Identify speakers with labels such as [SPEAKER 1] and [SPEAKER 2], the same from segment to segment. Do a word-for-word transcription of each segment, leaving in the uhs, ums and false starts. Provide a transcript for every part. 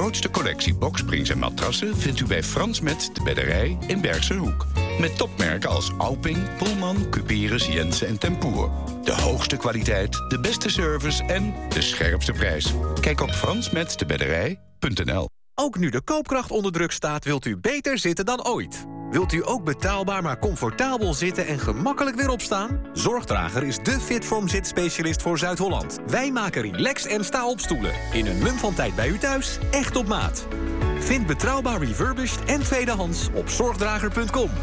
[SPEAKER 1] grootste collectie boksprings en matrassen vindt u bij Frans Met de Bedderij in Bergse Hoek. Met topmerken als Alping, Pullman, Cuperus, Jensen en Tempoer. De hoogste kwaliteit, de beste service en de scherpste prijs. Kijk op frans met de bedderij punt n l.
[SPEAKER 2] Ook nu de koopkracht onder druk staat, wilt u beter zitten dan ooit. Wilt u ook betaalbaar maar comfortabel zitten en gemakkelijk weer opstaan? Zorgdrager is de Fitform zitspecialist voor Zuid-Holland. Wij maken relax- en sta-opstoelen. In een mum van tijd bij u thuis, echt op maat. Vind betrouwbaar refurbished en tweedehands op zorgdrager punt com.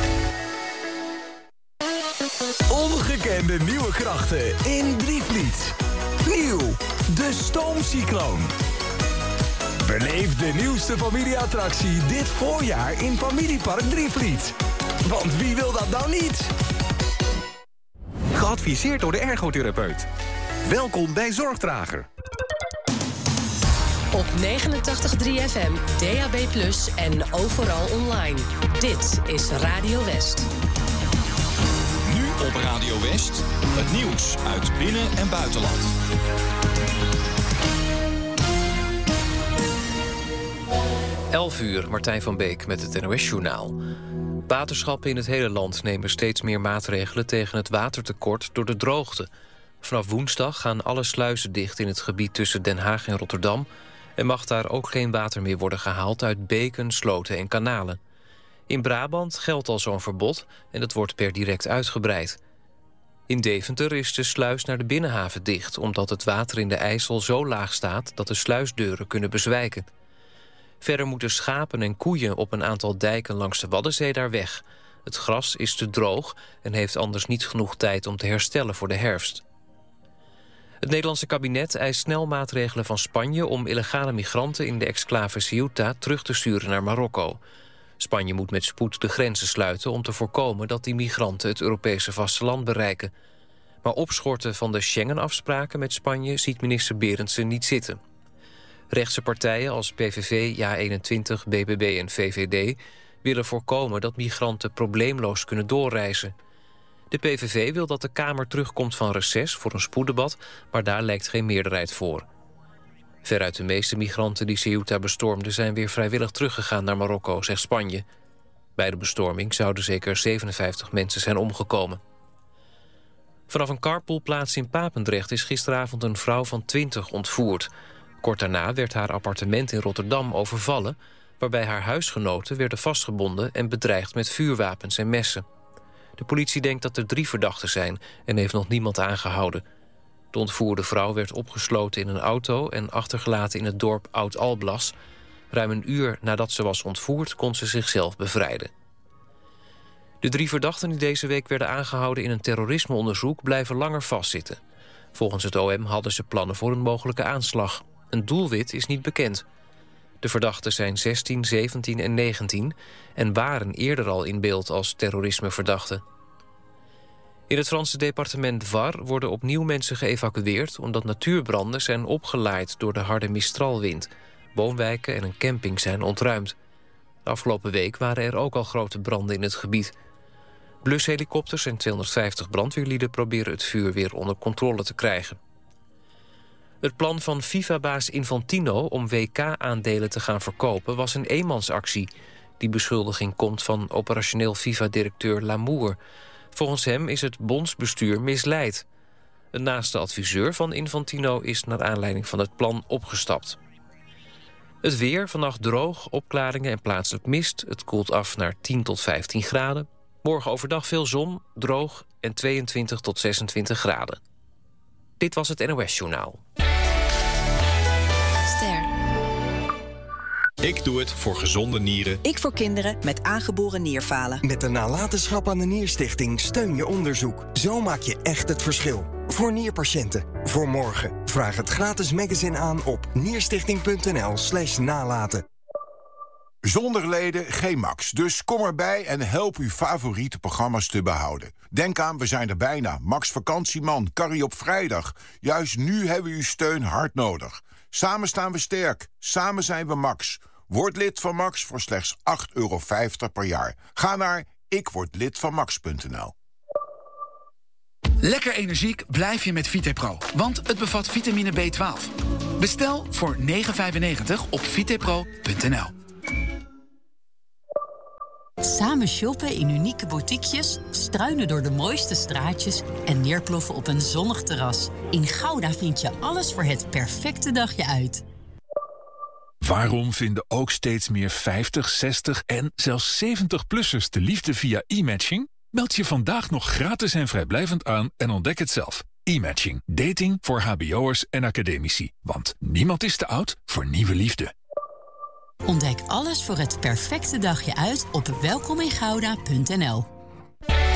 [SPEAKER 3] Ongekende nieuwe krachten in Drievliet. Nieuw, de Stoomcycloon. Beleef de nieuwste familieattractie dit voorjaar in Familiepark Drievliet. Want wie wil dat nou niet?
[SPEAKER 2] Geadviseerd door de ergotherapeut. Welkom bij Zorgdrager.
[SPEAKER 4] Op negenentachtig komma drie F M, D A B plus, en overal online. Dit is Radio West.
[SPEAKER 5] Nu op Radio West, het nieuws uit binnen- en buitenland.
[SPEAKER 6] elf uur, Martijn van Beek met het N O S-journaal. Waterschappen in het hele land nemen steeds meer maatregelen tegen het watertekort door de droogte. Vanaf woensdag gaan alle sluizen dicht in het gebied tussen Den Haag en Rotterdam en mag daar ook geen water meer worden gehaald uit beken, sloten en kanalen. In Brabant geldt al zo'n verbod en dat wordt per direct uitgebreid. In Deventer is de sluis naar de binnenhaven dicht, omdat het water in de IJssel zo laag staat dat de sluisdeuren kunnen bezwijken. Verder moeten schapen en koeien op een aantal dijken langs de Waddenzee daar weg. Het gras is te droog en heeft anders niet genoeg tijd om te herstellen voor de herfst. Het Nederlandse kabinet eist snel maatregelen van Spanje om illegale migranten in de exclave Ceuta terug te sturen naar Marokko. Spanje moet met spoed de grenzen sluiten om te voorkomen dat die migranten het Europese vasteland bereiken. Maar opschorten van de Schengen-afspraken met Spanje ziet minister Berendsen niet zitten. Rechtse partijen als P V V, Ja eenentwintig, B B B en V V D willen voorkomen dat migranten probleemloos kunnen doorreizen. De P V V wil dat de Kamer terugkomt van reces voor een spoeddebat, maar daar lijkt geen meerderheid voor. Veruit de meeste migranten die Ceuta bestormden zijn weer vrijwillig teruggegaan naar Marokko, zegt Spanje. Bij de bestorming zouden zeker zevenenvijftig mensen zijn omgekomen. Vanaf een carpoolplaats in Papendrecht is gisteravond een vrouw van twintig ontvoerd. Kort daarna werd haar appartement in Rotterdam overvallen, waarbij haar huisgenoten werden vastgebonden en bedreigd met vuurwapens en messen. De politie denkt dat er drie verdachten zijn en heeft nog niemand aangehouden. De ontvoerde vrouw werd opgesloten in een auto en achtergelaten in het dorp Oud-Alblas. Ruim een uur nadat ze was ontvoerd kon ze zichzelf bevrijden. De drie verdachten die deze week werden aangehouden in een terrorismeonderzoek blijven langer vastzitten. Volgens het O M hadden ze plannen voor een mogelijke aanslag. Een doelwit is niet bekend. De verdachten zijn zestien, zeventien en negentien... en waren eerder al in beeld als terrorismeverdachten. In het Franse departement Var worden opnieuw mensen geëvacueerd omdat natuurbranden zijn opgelaaid door de harde Mistralwind. Woonwijken en een camping zijn ontruimd. De afgelopen week waren er ook al grote branden in het gebied. Blushelikopters en tweehonderdvijftig brandweerlieden proberen het vuur weer onder controle te krijgen. Het plan van FIFA-baas Infantino om W K-aandelen te gaan verkopen was een eenmansactie. Die beschuldiging komt van operationeel FIFA-directeur Lamour. Volgens hem is het bondsbestuur misleid. Een naaste adviseur van Infantino is naar aanleiding van het plan opgestapt. Het weer, vannacht droog, opklaringen en plaatselijk mist. Het koelt af naar tien tot vijftien graden. Morgen overdag veel zon, droog en tweeëntwintig tot zesentwintig graden. Dit was het N O S-journaal.
[SPEAKER 7] Ster.
[SPEAKER 5] Ik doe het voor gezonde nieren.
[SPEAKER 7] Ik voor kinderen met aangeboren nierfalen.
[SPEAKER 3] Met de nalatenschap aan de Nierstichting steun je onderzoek. Zo maak je echt het verschil. Voor nierpatiënten. Voor morgen. Vraag het gratis magazine aan op nierstichting.nl slash nalaten.
[SPEAKER 8] Zonder leden geen Max, dus kom erbij en help uw favoriete programma's te behouden. Denk aan, we zijn er bijna. Max Vakantieman, Carrie op vrijdag. Juist nu hebben we uw steun hard nodig. Samen staan we sterk, samen zijn we Max. Word lid van Max voor slechts acht euro vijftig per jaar. Ga naar ik word lid van max punt n l.
[SPEAKER 9] Lekker energiek blijf je met Vitepro, want het bevat vitamine B twaalf. Bestel voor negen vijfennegentig op vitepro punt n l.
[SPEAKER 10] Samen shoppen in unieke boutiquejes, struinen door de mooiste straatjes en neerploffen op een zonnig terras. In Gouda vind je alles voor het perfecte dagje uit.
[SPEAKER 11] Waarom vinden ook steeds meer vijftig, zestig en zelfs zeventig-plussers de liefde via e-matching? Meld je vandaag nog gratis en vrijblijvend aan en ontdek het zelf. E-matching. Dating voor hbo'ers en academici. Want niemand is te oud voor nieuwe liefde.
[SPEAKER 10] Ontdek alles voor het perfecte dagje uit op welkomingouda punt n l.